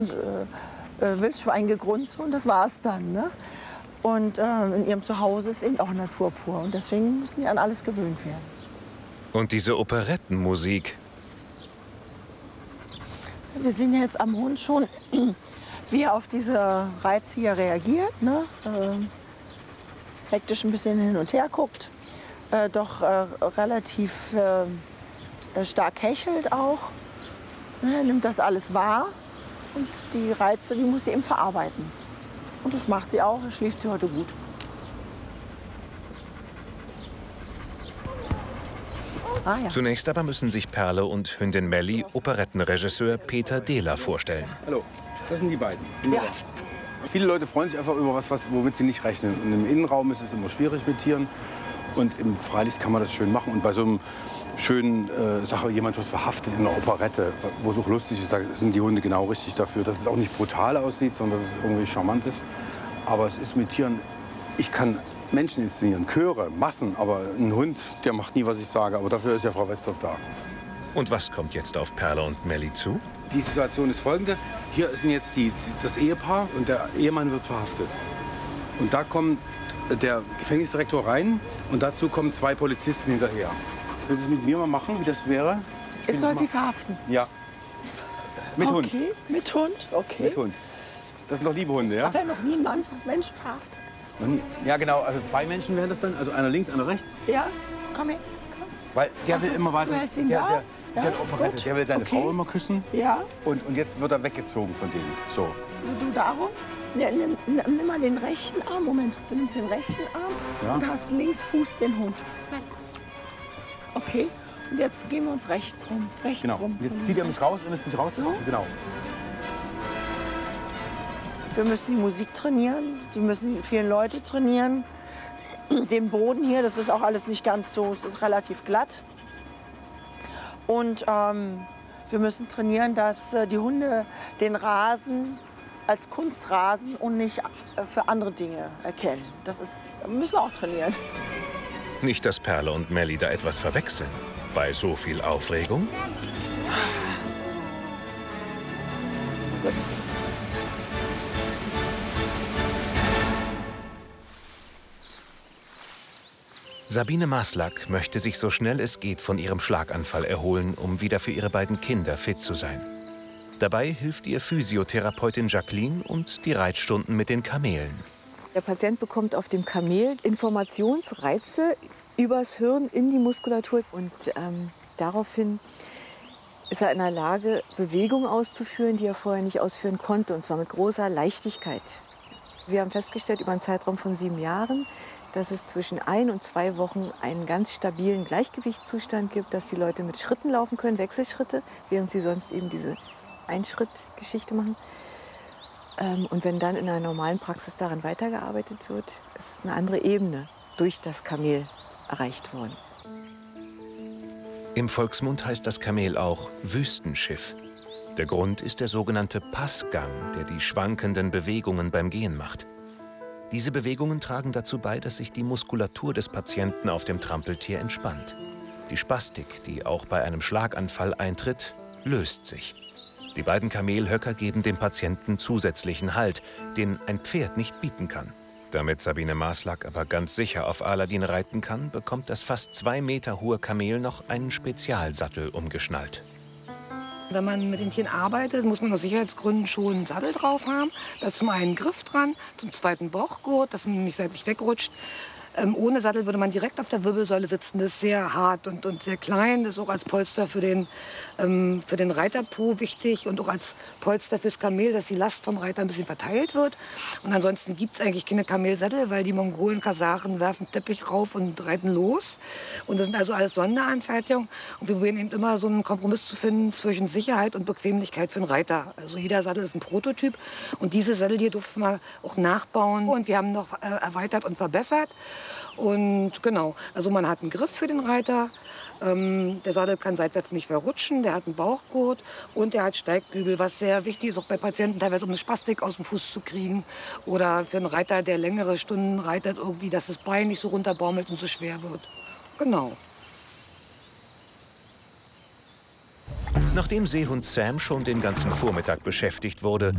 Wildschweingegrunze und das war's dann. Ne? Und in ihrem Zuhause ist eben auch Natur pur. Und deswegen müssen die an alles gewöhnt werden. Und diese Operettenmusik. Wir sehen ja jetzt am Hund schon, wie er auf diese Reize hier reagiert. Ne? Hektisch ein bisschen hin und her guckt. Doch relativ stark hechelt auch. Er nimmt das alles wahr. Und die Reize, die muss sie eben verarbeiten. Und das macht sie auch, schläft sie heute gut. Ah, ja. Zunächst aber müssen sich Perle und Hündin Melli Operettenregisseur Peter Dehler vorstellen. Hallo, das sind die beiden. Ja. Viele Leute freuen sich einfach über was, womit sie nicht rechnen. Und im Innenraum ist es immer schwierig mit Tieren. Und im Freilicht kann man das schön machen. Und bei so einem schönen Sache, jemand wird verhaftet in einer Operette, wo es auch lustig ist, da sind die Hunde genau richtig dafür, dass es auch nicht brutal aussieht, sondern dass es irgendwie charmant ist. Aber es ist mit Tieren, ich kann Menschen inszenieren, Chöre, Massen, aber ein Hund, der macht nie, was ich sage. Aber dafür ist ja Frau Westhoff da. Und was kommt jetzt auf Perle und Melli zu? Die Situation ist folgende. Hier sind jetzt das Ehepaar und der Ehemann wird verhaftet. Und da kommt der Gefängnisdirektor rein und dazu kommen 2 Polizisten hinterher. Willst du es mit mir mal machen, wie das wäre? Ich soll sie verhaften? Ja. Mit Hund. Okay, mit Hund, okay. Mit Hund. Das sind doch liebe Hunde, ja? Habe ja noch nie einen Menschen verhaftet. So. Noch nie. Ja, genau. Also 2 Menschen wären das dann. Also einer links, einer rechts. Ja, komm her. Komm. Weil der Also, will immer weiter. du hältst ihn da? Der ist ja Operette. gut. Der will seine Okay. Frau immer küssen. Ja. Und jetzt wird er weggezogen von denen. So. Also du darum? Ja, nimm mal den rechten Arm. Moment, du nimmst den rechten Arm Ja. und hast links Fuß den Hund. Okay. Und jetzt gehen wir uns rechts rum. Rechts Genau. rum. Jetzt zieht er mich raus und lässt mich raus. So? Genau. Wir müssen die Musik trainieren. Die müssen vielen Leute trainieren. Den Boden hier, das ist auch alles nicht ganz so, es ist relativ glatt. Und wir müssen trainieren, dass die Hunde den Rasen als Kunstrasen und nicht für andere Dinge erkennen. Müssen wir auch trainieren. Nicht, dass Perle und Melli da etwas verwechseln. Bei so viel Aufregung? Gut. Sabine Maslak möchte sich so schnell es geht von ihrem Schlaganfall erholen, um wieder für ihre beiden Kinder fit zu sein. Dabei hilft ihr Physiotherapeutin Jacqueline und die Reitstunden mit den Kamelen. Der Patient bekommt auf dem Kamel Informationsreize übers Hirn in die Muskulatur. Und daraufhin ist er in der Lage, Bewegungen auszuführen, die er vorher nicht ausführen konnte, und zwar mit großer Leichtigkeit. Wir haben festgestellt, über einen Zeitraum von 7 Jahren, dass es zwischen 1 und 2 Wochen einen ganz stabilen Gleichgewichtszustand gibt, dass die Leute mit Schritten laufen können, Wechselschritte, während sie sonst eben diese Einschrittgeschichte machen. Und wenn dann in einer normalen Praxis daran weitergearbeitet wird, ist eine andere Ebene durch das Kamel erreicht worden. Im Volksmund heißt das Kamel auch Wüstenschiff. Der Grund ist der sogenannte Passgang, der die schwankenden Bewegungen beim Gehen macht. Diese Bewegungen tragen dazu bei, dass sich die Muskulatur des Patienten auf dem Trampeltier entspannt. Die Spastik, die auch bei einem Schlaganfall eintritt, löst sich. Die beiden Kamelhöcker geben dem Patienten zusätzlichen Halt, den ein Pferd nicht bieten kann. Damit Sabine Maslak aber ganz sicher auf Aladin reiten kann, bekommt das fast 2 Meter hohe Kamel noch einen Spezialsattel umgeschnallt. Wenn man mit den Tieren arbeitet, muss man aus Sicherheitsgründen schon einen Sattel drauf haben. Da ist zum einen ein Griff dran, zum zweiten Bauchgurt, dass man nicht seitlich wegrutscht. Ohne Sattel würde man direkt auf der Wirbelsäule sitzen. Das ist sehr hart und sehr klein. Das ist auch als Polster für den Reiterpo wichtig und auch als Polster fürs Kamel, dass die Last vom Reiter ein bisschen verteilt wird. Und ansonsten gibt es eigentlich keine Kamelsattel, weil die Mongolen, Kasaren werfen Teppich rauf und reiten los. Und das sind also alles Sonderanfertigungen. Und wir probieren eben immer so einen Kompromiss zu finden zwischen Sicherheit und Bequemlichkeit für den Reiter. Also jeder Sattel ist ein Prototyp. Und diese Sattel hier durften wir auch nachbauen. Und wir haben noch erweitert und verbessert. Und genau, also man hat einen Griff für den Reiter, der Sattel kann seitwärts nicht verrutschen, der hat einen Bauchgurt und der hat Steigbügel, was sehr wichtig ist, auch bei Patienten teilweise, um eine Spastik aus dem Fuß zu kriegen. Oder für einen Reiter, der längere Stunden reitet, irgendwie, dass das Bein nicht so runterbaumelt und so schwer wird. Genau. Nachdem Seehund Sam schon den ganzen Vormittag beschäftigt wurde,